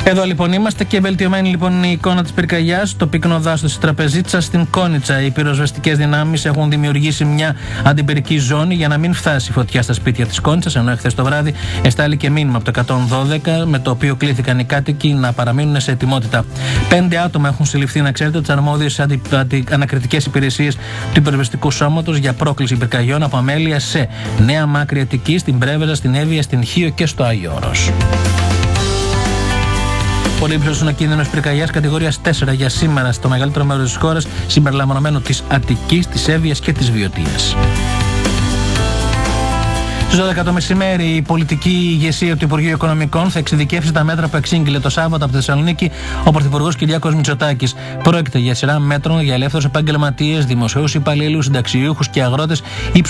Εδώ λοιπόν είμαστε και βελτιωμένη λοιπόν η εικόνα της πυρκαγιάς. Το πυκνό δάσος της Τραπεζίτσας στην Κόνιτσα. Οι πυροσβεστικές δυνάμεις έχουν δημιουργήσει μια αντιπυρική ζώνη για να μην φτάσει η φωτιά στα σπίτια της Κόνιτσας. Ενώ χθες το βράδυ εστάληκε μήνυμα από το 112 με το οποίο κλήθηκαν οι κάτοικοι να παραμείνουν σε ετοιμότητα. 5 άτομα έχουν συλληφθεί, να ξέρετε, από τις αρμόδιες ανακριτικές υπηρεσίες του πυροσβεστικού σώματος για πρόκληση πυρκαγιών από αμέλεια σε Νέα Μάκρη Αττικής, στην Πρέβεζα, στην Εύβοια, στην Χίο και στο Άγιο Όρος. Πολύ υψηλός είναι ο κίνδυνος πυρκαγιάς κατηγορίας 4 για σήμερα στο μεγαλύτερο μέρος της χώρας, συμπεριλαμβανομένου της Αττικής, της Εύβοιας και της Βιωτίας. Στις 12 το μεσημέρι, η πολιτική ηγεσία του Υπουργείου Οικονομικών θα εξειδικεύσει τα μέτρα που εξήγηλε το Σάββατο από τη Θεσσαλονίκη ο Πρωθυπουργός Κυριάκος Μητσοτάκης. Πρόκειται για σειρά μέτρων για ελεύθερους επαγγελματίες, δημοσίους υπαλλήλους, συνταξιούχους και αγρότες